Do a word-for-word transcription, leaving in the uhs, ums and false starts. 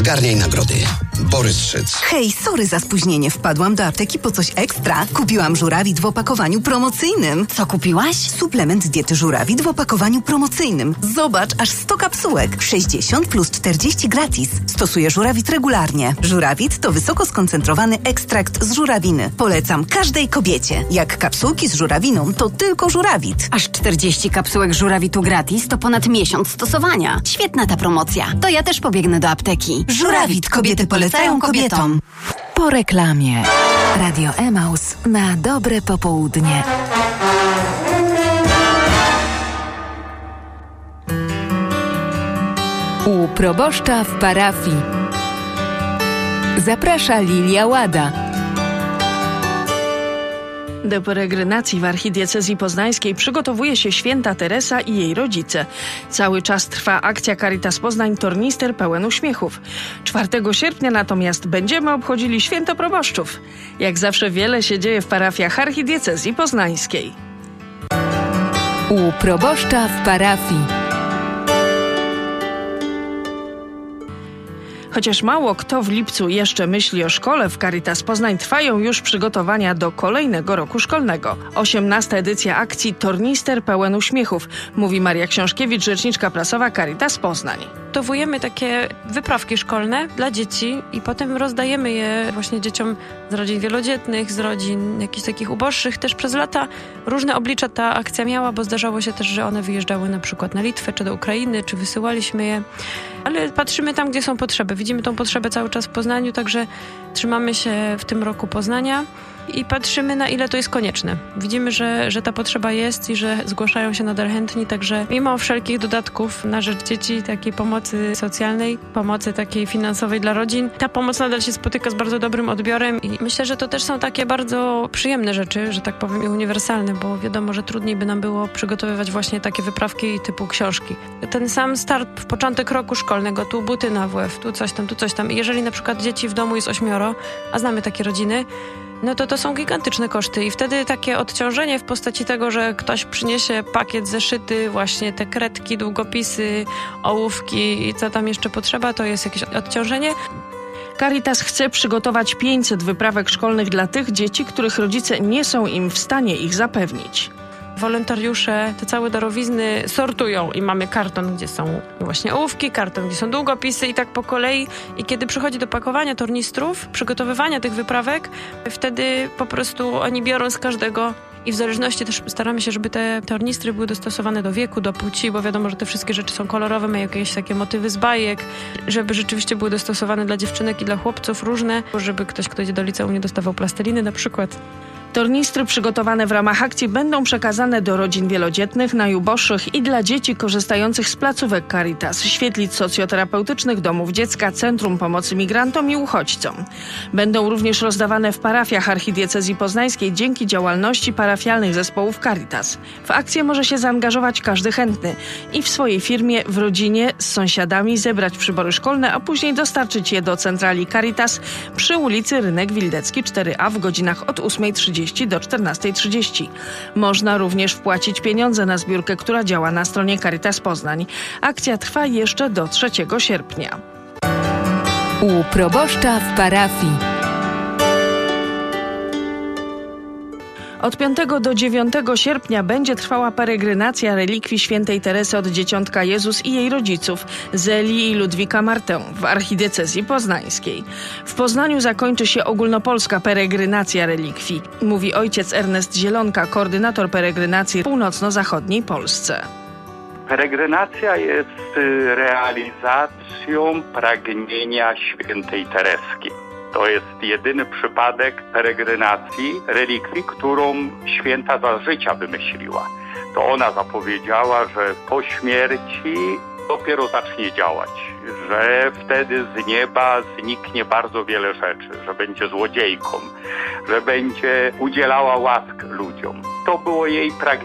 Zgarniaj nagrody. Borys Szyc. Hej, sorry za spóźnienie. Wpadłam do apteki po coś ekstra. Kupiłam żurawit w opakowaniu promocyjnym. Co kupiłaś? Suplement diety żurawit w opakowaniu promocyjnym. Zobacz, aż sto kapsułek. sześćdziesiąt plus czterdzieści gratis. Stosuję żurawit regularnie. Żurawit to wysoko skoncentrowany ekstrakt z żurawiny. Polecam każdej kobiecie. Jak kapsułki z żurawiną, to tylko żurawit. Aż czterdzieści kapsułek żurawitu gratis to ponad miesiąc stosowania. Świetna ta promocja. To ja też pobiegnę do apteki. Żurawit, kobiety polecają kobietom. Po reklamie. Radio Emaus na dobre popołudnie. U proboszcza w parafii. Zaprasza Lilia Łada. Do peregrinacji w archidiecezji poznańskiej przygotowuje się święta Teresa i jej rodzice. Cały czas trwa akcja Caritas Poznań Tornister pełen uśmiechów. czwartego sierpnia natomiast będziemy obchodzili święto proboszczów. Jak zawsze wiele się dzieje w parafiach archidiecezji poznańskiej. U proboszcza w parafii. Chociaż mało kto w lipcu jeszcze myśli o szkole, w Caritas Poznań trwają już przygotowania do kolejnego roku szkolnego. osiemnasta edycja akcji Tornister pełen uśmiechów, mówi Maria Książkiewicz, rzeczniczka prasowa Caritas Poznań. Przygotowujemy takie wyprawki szkolne dla dzieci i potem rozdajemy je właśnie dzieciom z rodzin wielodzietnych, z rodzin jakichś takich uboższych. Też przez lata różne oblicza ta akcja miała, bo zdarzało się też, że one wyjeżdżały na przykład na Litwę, czy do Ukrainy, czy wysyłaliśmy je. Ale patrzymy tam, gdzie są potrzeby. Widzimy tą potrzebę cały czas w Poznaniu, także trzymamy się w tym roku Poznania i patrzymy, na ile to jest konieczne. Widzimy, że, że ta potrzeba jest i że zgłaszają się nadal chętni, także mimo wszelkich dodatków na rzecz dzieci, takiej pomocy socjalnej, pomocy takiej finansowej dla rodzin, ta pomoc nadal się spotyka z bardzo dobrym odbiorem i myślę, że to też są takie bardzo przyjemne rzeczy, że tak powiem, i uniwersalne, bo wiadomo, że trudniej by nam było przygotowywać właśnie takie wyprawki typu książki. Ten sam start w początek roku szkolnego, tu buty na W F, tu coś tam, tu coś tam. I jeżeli na przykład dzieci w domu jest ośmioro, a znamy takie rodziny, no to to są gigantyczne koszty i wtedy takie odciążenie w postaci tego, że ktoś przyniesie pakiet zeszyty, właśnie te kredki, długopisy, ołówki i co tam jeszcze potrzeba, to jest jakieś odciążenie. Caritas chce przygotować pięćset wyprawek szkolnych dla tych dzieci, których rodzice nie są im w stanie ich zapewnić. Wolontariusze te całe darowizny sortują i mamy karton, gdzie są właśnie ołówki, karton, gdzie są długopisy i tak po kolei. I kiedy przychodzi do pakowania tornistrów, przygotowywania tych wyprawek, wtedy po prostu oni biorą z każdego i w zależności też staramy się, żeby te tornistry były dostosowane do wieku, do płci, bo wiadomo, że te wszystkie rzeczy są kolorowe, mają jakieś takie motywy z bajek, żeby rzeczywiście były dostosowane dla dziewczynek i dla chłopców różne, żeby ktoś, kto idzie do liceum, nie dostawał plasteliny na przykład. Tornistry przygotowane w ramach akcji będą przekazane do rodzin wielodzietnych, najuboższych i dla dzieci korzystających z placówek Caritas, świetlic socjoterapeutycznych, domów dziecka, Centrum Pomocy Migrantom i Uchodźcom. Będą również rozdawane w parafiach archidiecezji poznańskiej dzięki działalności parafialnych zespołów Caritas. W akcję może się zaangażować każdy chętny i w swojej firmie, w rodzinie, z sąsiadami zebrać przybory szkolne, a później dostarczyć je do centrali Caritas przy ulicy Rynek Wildecki cztery A w godzinach od ósmej trzydzieści do czternastej trzydzieści. Można również wpłacić pieniądze na zbiórkę, która działa na stronie Caritas Poznań. Akcja trwa jeszcze do trzeciego sierpnia. U proboszcza w parafii. Od piątego do dziewiątego sierpnia będzie trwała peregrinacja relikwii świętej Teresy od Dzieciątka Jezus i jej rodziców, Zeli i Ludwika Martę w archidiecezji poznańskiej. W Poznaniu zakończy się ogólnopolska peregrinacja relikwii, mówi ojciec Ernest Zielonka, koordynator peregrynacji w północno-zachodniej Polsce. Peregrynacja jest realizacją pragnienia świętej Tereski. To jest jedyny przypadek peregrynacji relikwii, którą święta za życia wymyśliła. To ona zapowiedziała, że po śmierci dopiero zacznie działać, że wtedy z nieba zniknie bardzo wiele rzeczy, że będzie złodziejką, że będzie udzielała łask ludziom. To było jej pragnienie.